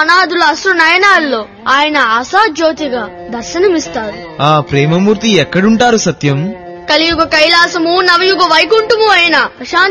అనాథుల అశ్రు నయనాల్లో ఆయన ఆశాజ్యోతిగా దర్శనమిస్తారు. ఆ ప్రేమమూర్తి ఎక్కడుంటారు సత్యం? కలియుగ కైలాసము నవయుగ వైకుంఠము అయిన ప్రశాంత